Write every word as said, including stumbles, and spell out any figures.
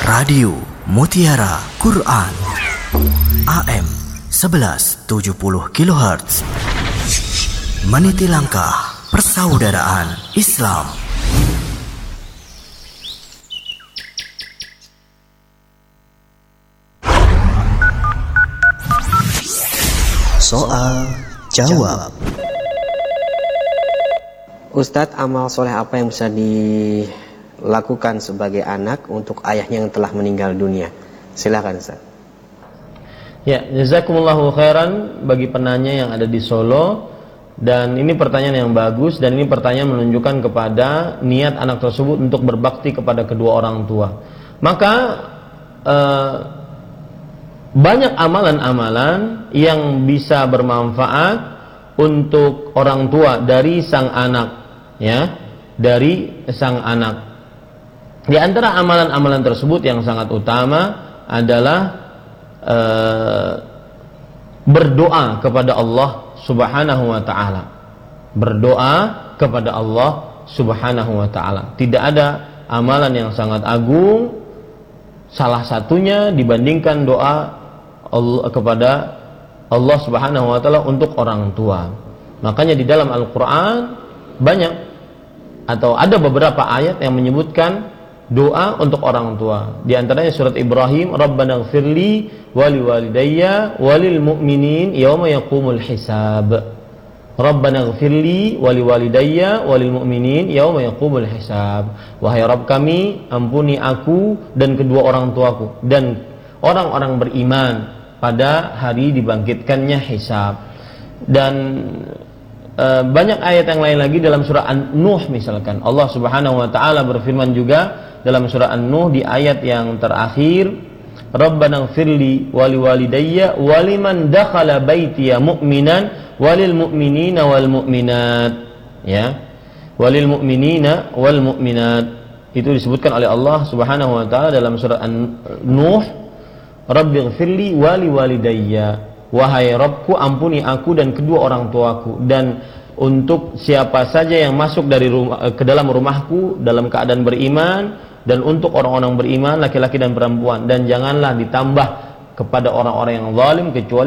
Radio Mutiara Quran A M sebelas tujuh puluh kilohertz, meniti langkah persaudaraan Islam. Soal jawab. Ustadz, amal soleh apa yang bisa dilakukan sebagai anak untuk ayahnya yang telah meninggal dunia? Silakan Ustadz. Ya, jazakumullahu khairan bagi penanya yang ada di Solo. Dan ini pertanyaan yang bagus, dan ini pertanyaan menunjukkan kepada niat anak tersebut untuk berbakti kepada kedua orang tua. Maka eh, banyak amalan-amalan yang bisa bermanfaat untuk orang tua dari sang anak, ya, dari sang anak. Di antara amalan-amalan tersebut yang sangat utama adalah eh, berdoa kepada Allah Subhanahu wa ta'ala. Berdoa kepada Allah Subhanahu wa ta'ala. Tidak ada amalan yang sangat agung salah satunya dibandingkan doa Allah, kepada Allah Subhanahu wa ta'ala untuk orang tua. Makanya di dalam Al-Quran banyak atau ada beberapa ayat yang menyebutkan doa untuk orang tua. Di antaranya surat Ibrahim, Rabbana ighfirli wali walidayya walil mu'minin yawma yaqumul hisab. Rabbana ighfirli wali walidayya walil mu'minin yawma yaqumul hisab. Wahai Rabb kami, ampuni aku dan kedua orang tuaku dan orang-orang beriman pada hari dibangkitkannya hisab. Dan e, banyak ayat yang lain lagi dalam surah An-Nuh misalkan. Allah Subhanahu wa taala berfirman juga dalam surah An-Nuh di ayat yang terakhir, Rabbana ighfirli wali walidayya waliman dakhala baitiya mu'minan walil mu'minina wal mu'minat. Ya. Walil mu'minina wal mu'minat. Itu disebutkan oleh Allah Subhanahu wa taala dalam surah An-Nuh, Rabbi ighfirli wali walidayya. Wahai Rabbku, ampuni aku dan kedua orang tuaku, dan untuk siapa saja yang masuk dari rumah, ke dalam rumahku dalam keadaan beriman, dan untuk orang-orang beriman laki-laki dan perempuan, dan janganlah ditambah kepada orang-orang yang zalim kecuali